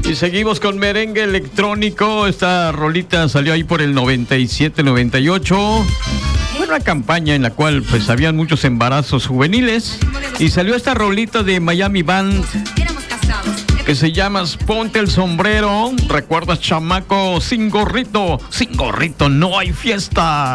Y seguimos con merengue electrónico. Esta rolita salió ahí por el 97, 98. Fue una campaña en la cual pues habían muchos embarazos juveniles. Y salió esta rolita de Miami Band que se llama Ponte el sombrero. ¿Recuerdas, chamaco? Sin gorrito no hay fiesta.